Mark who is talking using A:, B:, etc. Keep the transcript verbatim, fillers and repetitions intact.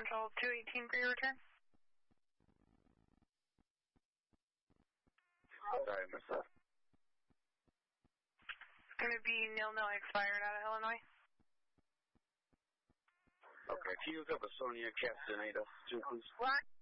A: Central two eighteen for your return.
B: Sorry, I missed that.
A: It's going to be nil nil expired out of Illinois.
B: Okay, can you look up a Sonia Castaneda, please?
A: What?